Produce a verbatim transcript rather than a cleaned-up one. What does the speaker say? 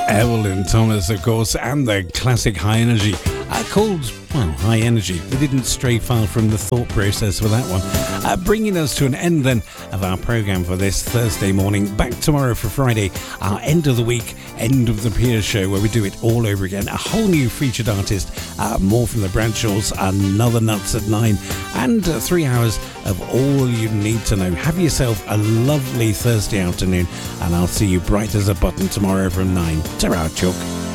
Evelyn Thomas, of course, and the classic High Energy, uh, called, well, High Energy. We didn't stray far from the thought process for that one. Uh, bringing us to an end then of our programme for this Thursday morning. Back tomorrow for Friday, our end of the week, end of the Piers show, where we do it all over again. A whole new featured artist, uh, more from the Bradshaws, another Nuts at nine, and uh, three hours of all you need to know. Have yourself a lovely Thursday afternoon, and I'll see you bright as a button tomorrow from nine. Ta-ra, Chuck.